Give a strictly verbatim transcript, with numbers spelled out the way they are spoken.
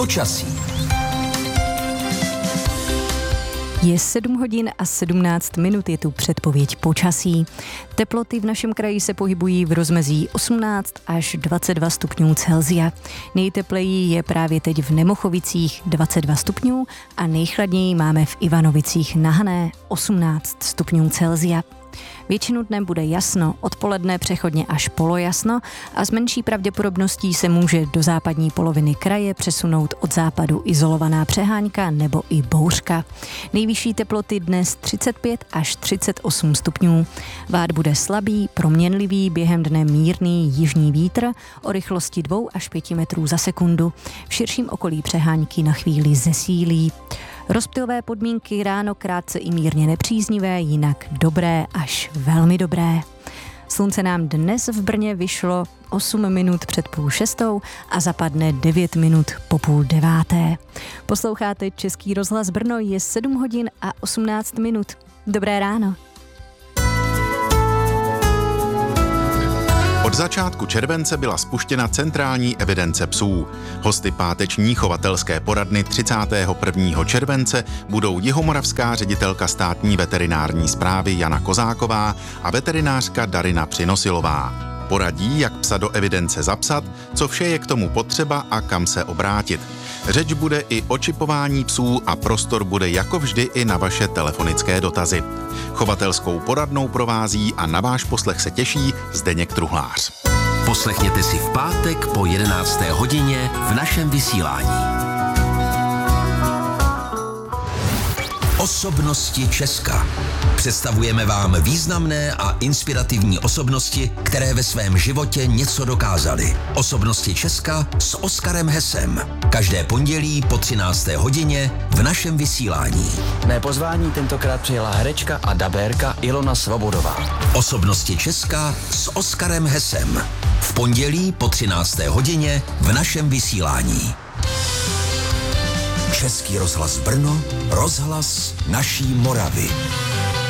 Počasí. Je sedm hodin a sedmnáct minut, je tu předpověď počasí. Teploty v našem kraji se pohybují v rozmezí osmnáct až dvacet dva stupňů Celsia. Nejtepleji je právě teď v Nemochovicích dvacet dva stupňů a nejchladněji máme v Ivanovicích na Hané osmnáct stupňů Celsia. Většinu dne bude jasno, odpoledne přechodně až polojasno a s menší pravděpodobností se může do západní poloviny kraje přesunout od západu izolovaná přehánka nebo i bouřka. Nejvyšší teploty dnes třicet pět až třicet osm stupňů. Vád bude slabý, proměnlivý, během dne mírný jižní vítr o rychlosti dvou až pěti metrů za sekundu. V širším okolí přehánky na chvíli zesílí. Rozptylové podmínky ráno krátce i mírně nepříznivé, jinak dobré až velmi dobré. Slunce nám dnes v Brně vyšlo osm minut před půl šestou a zapadne devět minut po půl deváté. Posloucháte Český rozhlas Brno, je sedm hodin a osmnáct minut. Dobré ráno. Od začátku července byla spuštěna centrální evidence psů. Hosty páteční chovatelské poradny třicátého prvního července budou jihomoravská ředitelka státní veterinární správy Jana Kozáková a veterinářka Darina Přinosilová. Poradí, jak psa do evidence zapsat, co vše je k tomu potřeba a kam se obrátit. Řeč bude i o čipování psů a prostor bude jako vždy i na vaše telefonické dotazy. Chovatelskou poradnou provází a na váš poslech se těší Zdeněk Truhlář. Poslechněte si v pátek po jedenácté hodině v našem vysílání. Osobnosti Česka. Představujeme vám významné a inspirativní osobnosti, které ve svém životě něco dokázaly. Osobnosti Česka s Oskarem Hesem. Každé pondělí po třinácté hodině v našem vysílání. Mé pozvání tentokrát přijela herečka a dabérka Ilona Svobodová. Osobnosti Česka s Oskarem Hesem. V pondělí po třinácté hodině v našem vysílání. Český rozhlas Brno, rozhlas naší Moravy.